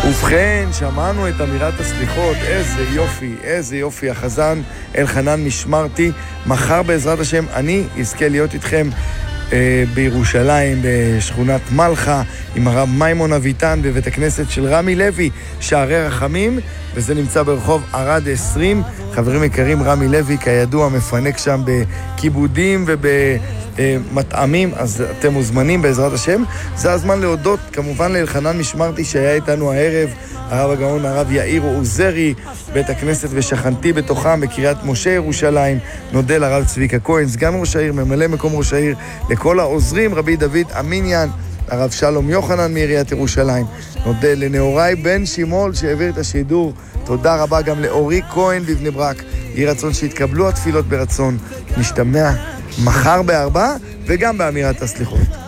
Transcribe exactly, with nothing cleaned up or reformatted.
ובכן, שמענו את אמירת הסליחות, איזה יופי, איזה יופי, החזן אלחנן משמרתי. מחר בעזרת השם אני אזכה להיות איתכם אה, בירושלים, בשכונת מלכה, עם הרב מימון אביטן בבית הכנסת של רמי לוי, שערי רחמים, וזה נמצא ברחוב ערד עשרים. חברים יקרים, רמי לוי כידוע מפנק שם בכיבודים וב... מטעמים, אז אתם מוזמנים בעזרת השם. זה הזמן להודות כמובן לאלחנן משמרתי שהיה איתנו הערב, הרב הגאון הרב יאיר עוזרי, בית הכנסת ושכנתי בתוכם בקריית משה ירושלים. נודה לרב צביקה כהן, סגן ראש העיר, ממלא מקום ראש העיר, לכל העוזרים, רבי דוד אמיניאן, הרב שלום יוחנן מעיריית ירושלים. נודה לנאורי בן שימול שהעביר את השידור. תודה רבה גם לאורי כהן בבני ברק. יהי רצון שהתקבלו התפילות ברצון. נשתמע מחר בארבע וגם באמירת הסליחות.